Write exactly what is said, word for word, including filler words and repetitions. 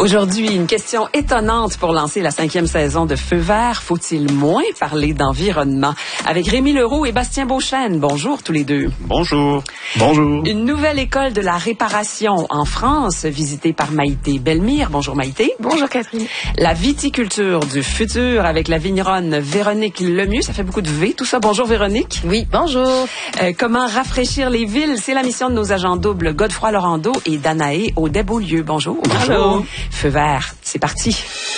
Aujourd'hui, une question étonnante pour lancer la cinquième saison de Feu vert. Faut-il moins parler d'environnement? Avec Rémi Leroux et Bastien Beauchesne. Bonjour tous les deux. Bonjour. Bonjour. Une nouvelle école de la réparation en France, visitée par Maïté Bellemire. Bonjour Maïté. Bonjour Catherine. La viticulture du futur avec la vigneronne Véronique Lemieux. Ça fait beaucoup de V, tout ça. Bonjour Véronique. Oui, bonjour. Euh, comment rafraîchir les villes? C'est la mission de nos agents doubles Godefroy Laurando et Danaé Audet-Beaulieu. Bonjour. Bonjour. Feu vert, c'est parti.